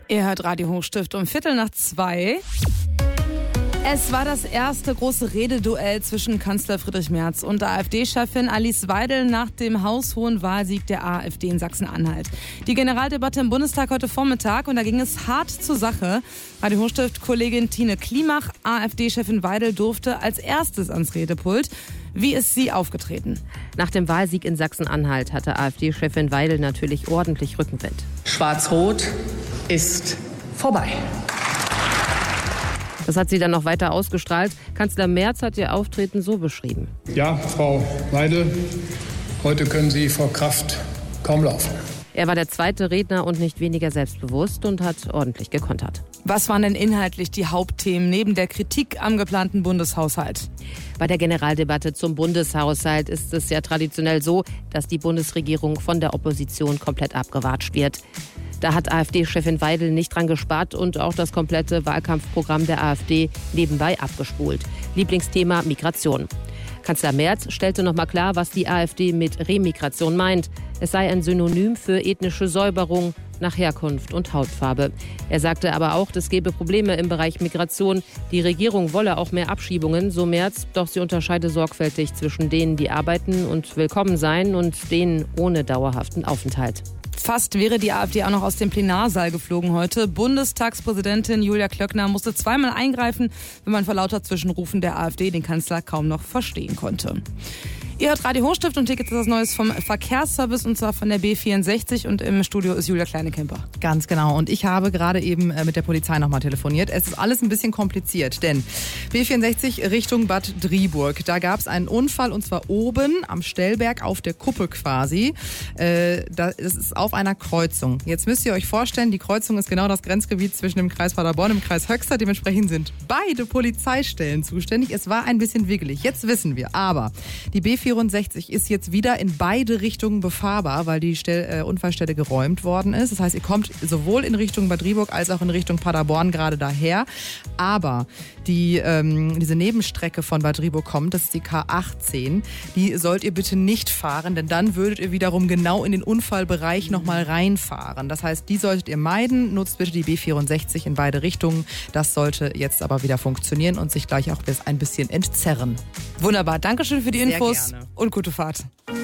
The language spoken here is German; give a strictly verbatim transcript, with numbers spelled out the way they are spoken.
Ihr hört Radio Hochstift um Viertel nach zwei. Es war das erste große Rededuell zwischen Kanzler Friedrich Merz und AfD-Chefin Alice Weidel nach dem haushohen Wahlsieg der AfD in Sachsen-Anhalt. Die Generaldebatte im Bundestag heute Vormittag und da ging es hart zur Sache. Radio Hochstift-Kollegin Tine Klimach, AfD-Chefin Weidel, durfte als erstes ans Redepult. Wie ist sie aufgetreten? Nach dem Wahlsieg in Sachsen-Anhalt hatte AfD-Chefin Weidel natürlich ordentlich Rückenwind. Schwarz-Rot ist vorbei. Das hat sie dann noch weiter ausgestrahlt. Kanzler Merz hat ihr Auftreten so beschrieben. Ja, Frau Weidel, heute können Sie vor Kraft kaum laufen. Er war der zweite Redner und nicht weniger selbstbewusst und hat ordentlich gekontert. Was waren denn inhaltlich die Hauptthemen neben der Kritik am geplanten Bundeshaushalt? Bei der Generaldebatte zum Bundeshaushalt ist es ja traditionell so, dass die Bundesregierung von der Opposition komplett abgewatscht wird. Da hat AfD-Chefin Weidel nicht dran gespart und auch das komplette Wahlkampfprogramm der AfD nebenbei abgespult. Lieblingsthema Migration. Kanzler Merz stellte noch mal klar, was die AfD mit Remigration meint. Es sei ein Synonym für ethnische Säuberung nach Herkunft und Hautfarbe. Er sagte aber auch, es gebe Probleme im Bereich Migration. Die Regierung wolle auch mehr Abschiebungen, so Merz, doch sie unterscheide sorgfältig zwischen denen, die arbeiten und willkommen seien, und denen ohne dauerhaften Aufenthalt. Fast wäre die AfD auch noch aus dem Plenarsaal geflogen heute. Bundestagspräsidentin Julia Klöckner musste zweimal eingreifen, wenn man vor lauter Zwischenrufen der AfD den Kanzler kaum noch verstehen konnte. Ihr hört Radio Hochstift und Tickets ist das Neues vom Verkehrsservice und zwar von der B vierundsechzig und im Studio ist Julia Kleinekemper. Ganz genau, und ich habe gerade eben mit der Polizei nochmal telefoniert. Es ist alles ein bisschen kompliziert, denn B vierundsechzig Richtung Bad Driburg, da gab es einen Unfall und zwar oben am Stellberg auf der Kuppe quasi. Äh, das ist auf einer Kreuzung. Jetzt müsst ihr euch vorstellen, die Kreuzung ist genau das Grenzgebiet zwischen dem Kreis Paderborn und dem Kreis Höxter. Dementsprechend sind beide Polizeistellen zuständig. Es war ein bisschen wiggelig, jetzt wissen wir, aber die B vierundsechzig ist jetzt wieder in beide Richtungen befahrbar, weil die Stell- äh, Unfallstelle geräumt worden ist. Das heißt, ihr kommt sowohl in Richtung Bad Driburg als auch in Richtung Paderborn gerade daher. Aber die, ähm, diese Nebenstrecke von Bad Driburg kommt, das ist die K achtzehn, die sollt ihr bitte nicht fahren, denn dann würdet ihr wiederum genau in den Unfallbereich nochmal reinfahren. Das heißt, die solltet ihr meiden. Nutzt bitte die B vierundsechzig in beide Richtungen. Das sollte jetzt aber wieder funktionieren und sich gleich auch bis ein bisschen entzerren. Wunderbar, Dankeschön für die Sehr Infos gerne. und gute Fahrt.